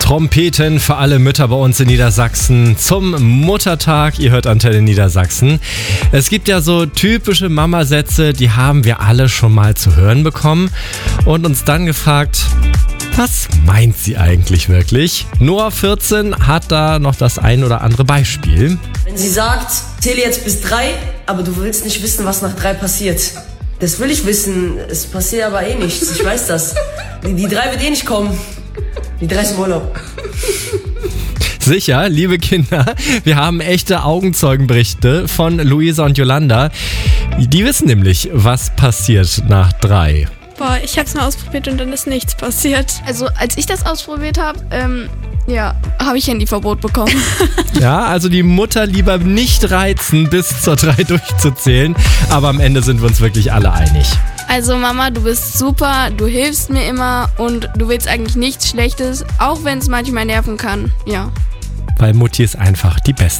Trompeten für alle Mütter bei uns in Niedersachsen zum Muttertag. Ihr hört Antenne Niedersachsen. Es gibt ja so typische Mama-Sätze, die haben wir alle schon mal zu hören bekommen und uns dann gefragt, was meint sie eigentlich wirklich? Noah 14 hat da noch das ein oder andere Beispiel. Wenn sie sagt, zähle jetzt bis 3, aber du willst nicht wissen, was nach 3 passiert. Das will ich wissen, es passiert aber eh nichts, ich weiß das. Die 3 wird eh nicht kommen. Die 3 ist im Urlaub. Sicher, liebe Kinder, wir haben echte Augenzeugenberichte von Luisa und Yolanda. Die wissen nämlich, was passiert nach 3. Boah, ich hab's mal ausprobiert und dann ist nichts passiert. Also als ich das ausprobiert habe, habe ich Handyverbot bekommen. Ja, also die Mutter lieber nicht reizen, bis zur 3 durchzuzählen. Aber am Ende sind wir uns wirklich alle einig. Also Mama, du bist super, du hilfst mir immer und du willst eigentlich nichts Schlechtes, auch wenn es manchmal nerven kann. Ja. Weil Mutti ist einfach die Beste.